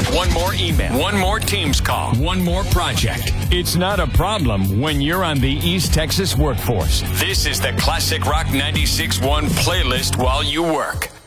One more email. One more Teams call. One more project. It's not a problem when you're on the East Texas workforce. This is the Classic Rock 96.1 playlist while you work.